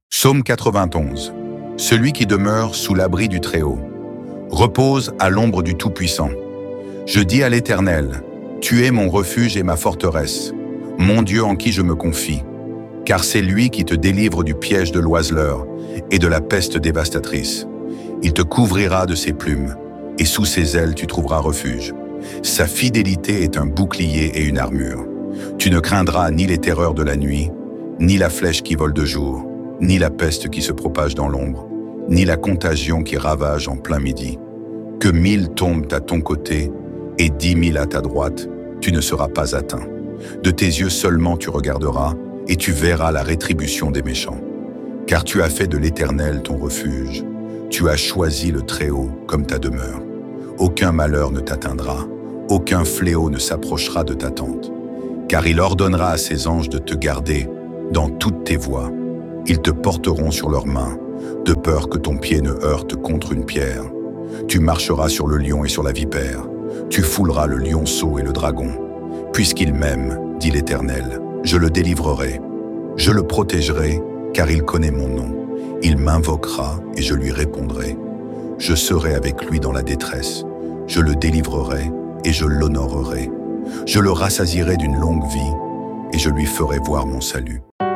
Psaume 91. Celui qui demeure sous l'abri du Très-Haut repose à l'ombre du Tout-Puissant. Je dis à l'Éternel, tu es mon refuge et ma forteresse, mon Dieu en qui je me confie, car c'est lui qui te délivre du piège de l'oiseleur et de la peste dévastatrice. Il te couvrira de ses plumes, et sous ses ailes tu trouveras refuge. Sa fidélité est un bouclier et une armure. Tu ne craindras ni les terreurs de la nuit, ni la flèche qui vole de jour, ni la peste qui se propage dans l'ombre, ni la contagion qui ravage en plein midi. Que 1000 tombent à ton côté et 10 000 à ta droite, tu ne seras pas atteint. De tes yeux seulement tu regarderas et tu verras la rétribution des méchants. Car tu as fait de l'Éternel ton refuge, tu as choisi le Très-Haut comme ta demeure. Aucun malheur ne t'atteindra, aucun fléau ne s'approchera de ta tente. Car il ordonnera à ses anges de te garder dans toutes tes voies. Ils te porteront sur leurs mains, de peur que ton pied ne heurte contre une pierre. Tu marcheras sur le lion et sur la vipère. Tu fouleras le lionceau et le dragon. Puisqu'il m'aime, dit l'Éternel, je le délivrerai. Je le protégerai, car il connaît mon nom. Il m'invoquera et je lui répondrai. Je serai avec lui dans la détresse. Je le délivrerai et je l'honorerai. Je le rassasierai d'une longue vie et je lui ferai voir mon salut.